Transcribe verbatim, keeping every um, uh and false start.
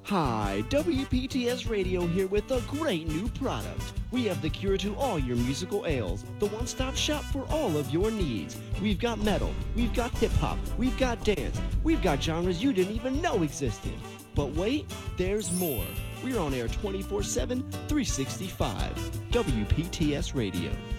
Hi, W P T S Radio here with a great new product. We have the cure to all your musical ails, the one-stop shop for all of your needs. We've got metal, we've got hip-hop, we've got dance, we've got genres you didn't even know existed. But wait, there's more. We're on air twenty-four seven, three sixty-five. W P T S Radio.